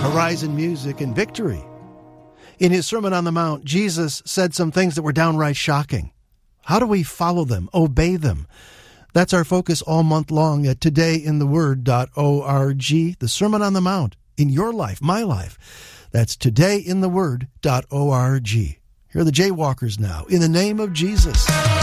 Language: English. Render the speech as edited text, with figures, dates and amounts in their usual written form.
Horizon Music and Victory. In his Sermon on the Mount, Jesus said some things that were downright shocking. How do we follow them, obey them? That's our focus all month long at todayintheword.org, the Sermon on the Mount, in your life, my life. That's todayintheword.org. Here are the Jaywalkers now, in the name of Jesus.